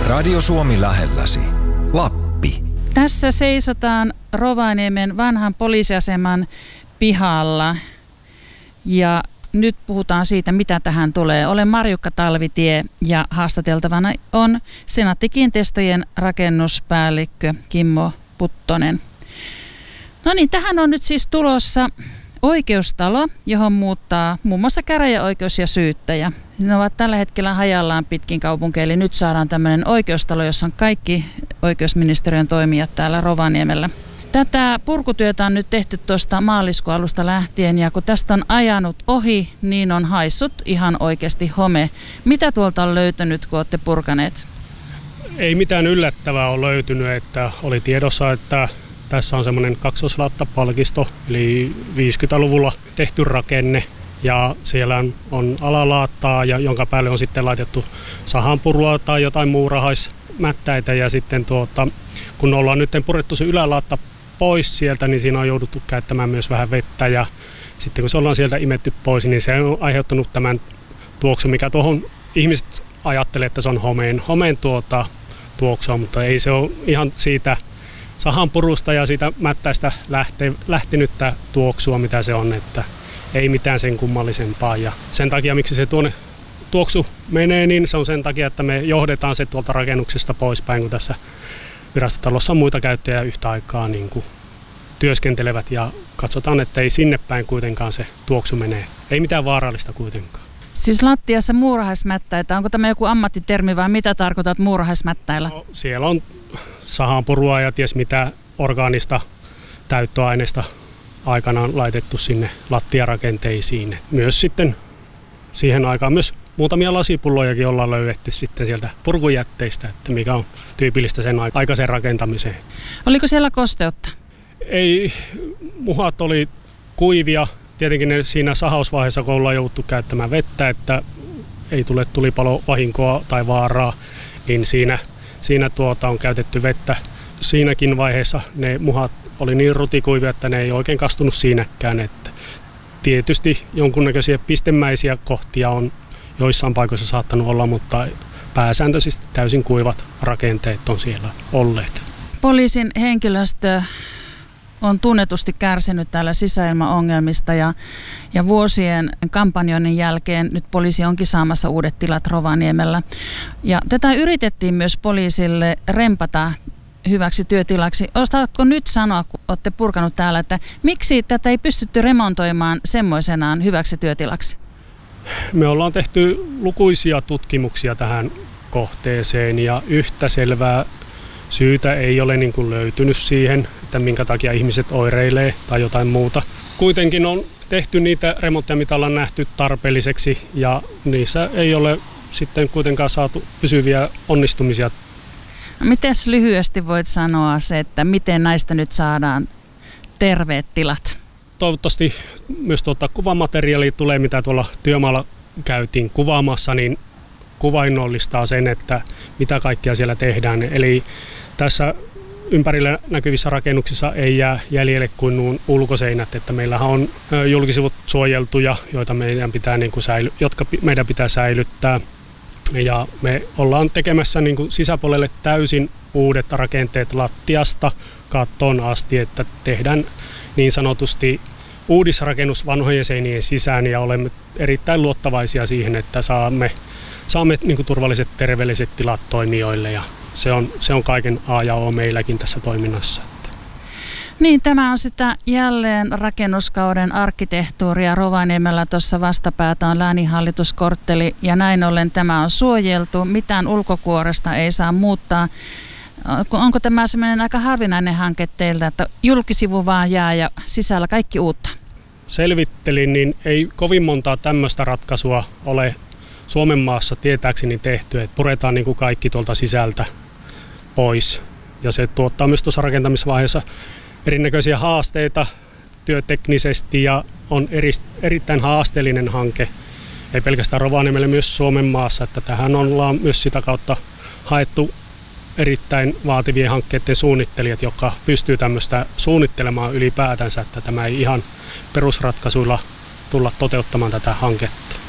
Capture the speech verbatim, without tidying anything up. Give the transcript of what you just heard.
Radio Suomi lähelläsi. Lappi. Tässä seisotaan Rovaniemen vanhan poliisiaseman pihalla ja nyt puhutaan siitä, mitä tähän tulee. Olen Marjukka Talvitie ja haastateltavana on Senaatti-kiinteistöjen rakennuspäällikkö Kimmo Puttonen. No niin, tähän on nyt siis tulossa oikeustalo, johon muuttaa muun muassa käräjäoikeus ja syyttäjä. Ne ovat tällä hetkellä hajallaan pitkin kaupunkeja, eli nyt saadaan tämmöinen oikeustalo, jossa on kaikki oikeusministeriön toimijat täällä Rovaniemellä. Tätä purkutyötä on nyt tehty tuosta maaliskuun alusta lähtien, ja kun tästä on ajanut ohi, niin on haissut ihan oikeasti home. Mitä tuolta on löytynyt, kun olette purkaneet? Ei mitään yllättävää ole löytynyt, että oli tiedossa, että tässä on semmoinen kaksoslaattapalkisto, eli viisikymmentäluvulla tehty rakenne, ja siellä on, on alalaattaa, ja jonka päälle on sitten laitettu sahanpurua tai jotain muurahaismättäitä, ja sitten tuota, kun ollaan nyt purettu se ylälaatta pois sieltä, niin siinä on jouduttu käyttämään myös vähän vettä, ja sitten kun se ollaan sieltä imetty pois, niin se on aiheuttanut tämän tuoksun, mikä tuohon ihmiset ajattelee, että se on homeen, homeen tuota, tuoksua, mutta ei se ole ihan siitä sahanpurusta ja siitä mättäistä lähte, lähtenyttä tuoksua, mitä se on, että ei mitään sen kummallisempaa. Ja sen takia, miksi se tuonne tuoksu menee, niin se on sen takia, että me johdetaan se tuolta rakennuksesta poispäin, kun tässä virastotalossa on muita käyttäjiä yhtä aikaa niin kuin työskentelevät, ja katsotaan, että ei sinne päin kuitenkaan se tuoksu menee. Ei mitään vaarallista kuitenkaan. Siis lattiassa muurahaismättäitä, onko tämä joku ammattitermi vai mitä tarkoitat muurahaismättäillä? No, siellä on sahanpurua ja ties mitä orgaanista täyttöaineista aikanaan laitettu sinne lattiarakenteisiin. Myös sitten siihen aikaan myös muutamia lasipullojakin ollaan löydetty sitten sieltä purkujätteistä, että mikä on tyypillistä sen aikaisen rakentamiseen. Oliko siellä kosteutta? Ei, muhat oli kuivia. Tietenkin ne siinä sahausvaiheessa, kun ollaan jouduttu käyttämään vettä, että ei tule tulipalovahinkoa tai vaaraa, niin siinä, siinä tuota on käytetty vettä. Siinäkin vaiheessa ne muhat oli niin rutikuivia, että ne ei oikein kastunut siinäkään. Että tietysti jonkunnäköisiä pistemäisiä kohtia on joissain paikoissa saattanut olla, mutta pääsääntöisesti täysin kuivat rakenteet on siellä olleet. Poliisin henkilöstö on tunnetusti kärsinyt täällä sisäilmaongelmista ja, ja vuosien kampanjoinnin jälkeen nyt poliisi onkin saamassa uudet tilat Rovaniemellä. Ja tätä yritettiin myös poliisille rempata hyväksi työtilaksi. Osaatko nyt sanoa, kun olette purkanut täällä, että miksi tätä ei pystytty remontoimaan semmoisenaan hyväksi työtilaksi? Me ollaan tehty lukuisia tutkimuksia tähän kohteeseen ja yhtä selvää syytä ei ole niin kuin löytynyt siihen, että minkä takia ihmiset oireilee tai jotain muuta. Kuitenkin on tehty niitä remontteja, mitä ollaan nähty tarpeelliseksi, ja niissä ei ole sitten kuitenkaan saatu pysyviä onnistumisia. Mites lyhyesti voit sanoa se, että miten näistä nyt saadaan terveet tilat? Toivottavasti myös tuota kuvamateriaalia tulee, mitä tuolla työmaalla käytiin kuvaamassa, niin kuvainnollistaa sen, että mitä kaikkea siellä tehdään. Eli tässä ympärillä näkyvissä rakennuksissa ei jää jäljelle kuin nuun ulkoseinät, että meillähän on julkisivut suojeltuja, joita meidän pitää, niin kuin säily, jotka meidän pitää säilyttää. Ja me ollaan tekemässä niin kuin sisäpuolelle täysin uudet rakenteet lattiasta kattoon asti, että tehdään niin sanotusti uudisrakennus vanhojen seinien sisään, ja olemme erittäin luottavaisia siihen, että saamme Saamme niin kuin turvalliset, terveelliset tilat toimijoille, ja se on, se on kaiken A ja O meilläkin tässä toiminnassa. Niin, tämä on sitä jälleen rakennuskauden arkkitehtuuria. Rovaniemellä tuossa vastapäätä on lääninhallituskortteli, ja näin ollen tämä on suojeltu. Mitään ulkokuoresta ei saa muuttaa. Onko tämä sellainen aika harvinainen hanke teiltä, että julkisivu vaan jää ja sisällä kaikki uutta? Selvittelin, niin ei kovin montaa tämmöistä ratkaisua ole Suomen maassa tietääkseni tehty, että puretaan niin kuin kaikki tuolta sisältä pois. Ja se tuottaa myös tuossa rakentamisvaiheessa erinäköisiä haasteita työteknisesti, ja on eri, erittäin haasteellinen hanke. Ei pelkästään Rovaniemelle, myös Suomen maassa, että tähän ollaan myös sitä kautta haettu erittäin vaativien hankkeiden suunnittelijat, jotka pystyy tämmöistä suunnittelemaan ylipäätänsä, että tämä ei ihan perusratkaisuilla tulla toteuttamaan tätä hanketta.